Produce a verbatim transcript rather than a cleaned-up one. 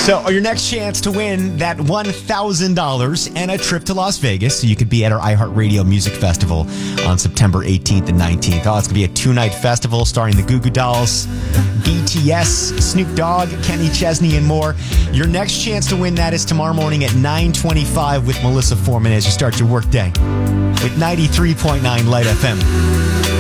So your next chance to win that one thousand dollars and a trip to Las Vegas so you could be at our iHeartRadio Music Festival on September eighteenth and nineteenth. Oh, it's going to be a two-night festival starring the Goo Goo Dolls, B T S, Snoop Dogg, Kenny Chesney, and more. Your next chance to win that is tomorrow morning at nine twenty-five with Melissa Foreman as you start your workday with ninety-three point nine Light F M.